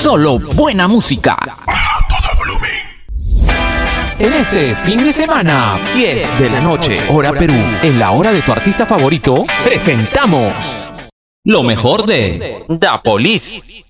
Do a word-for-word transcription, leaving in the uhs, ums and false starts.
Solo buena música. A todo volumen. En este fin de semana, diez de la noche, hora Perú, en la hora de tu artista favorito, presentamos lo mejor de Da Police.